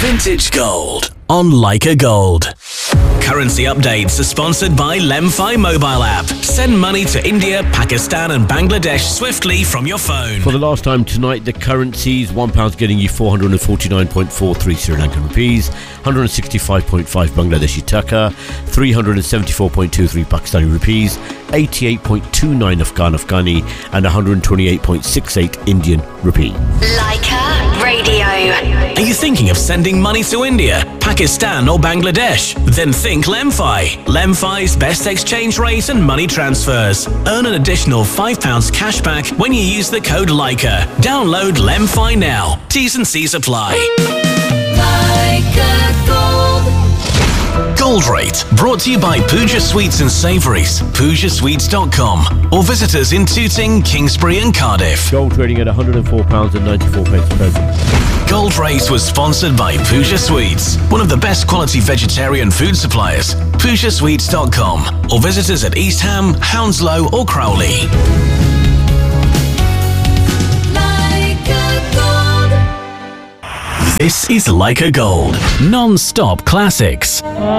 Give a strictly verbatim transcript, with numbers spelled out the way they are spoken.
Vintage Gold on Leica Gold. Currency updates are sponsored by Lemfi mobile app. Send money to India, Pakistan and Bangladesh swiftly from your phone. For the last time tonight, the currencies, one pound's getting you four hundred forty-nine point four three Sri Lankan rupees, one hundred sixty-five point five Bangladeshi taka, three hundred seventy-four point two three Pakistani rupees, eighty-eight point two nine Afghan Afghani and one hundred twenty-eight point six eight Indian rupee. Leica Radio. Are you thinking of sending money to India, Pakistan or Bangladesh? Then think Lemfi. Lemfi's best exchange rate and money transfers. Earn an additional five pounds cash back when you use the code Leica. Download Lemfi now. T's and C's apply. Leica Gold. Gold Rate, brought to you by Pooja Sweets and Savouries, pooja sweets dot com, or visit us in Tooting, Kingsbury and Cardiff. Gold trading at one hundred four pounds ninety-four per. Gold Rate was sponsored by Pooja Sweets, one of the best quality vegetarian food suppliers, pooja sweets dot com, or visit us at East Ham, Hounslow or Crowley. Leica Gold. This is Leica Gold, non-stop classics.